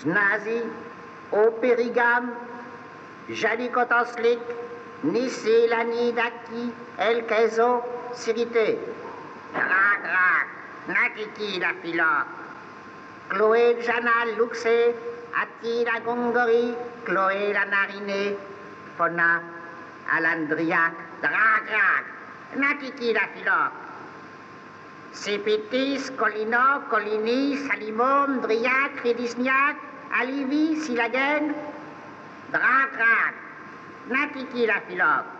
Znazi, au Périgame, Jalikotoslik, Nissé, Lani, Daki, El Kezo, Sirité. Drak, drak, Nakiki, la Philoque. Chloé, Jana, Luxé, Ati, la Gongori, Chloé, la Narinée, Fona, Alandriac, Drak, drak, Nakiki, la Philoque. Sipitis, Colino, Colini, Salimon, Driac, Ridisniac, Alivi, Silagen, Drak, drak, Nakiki, la Philoque.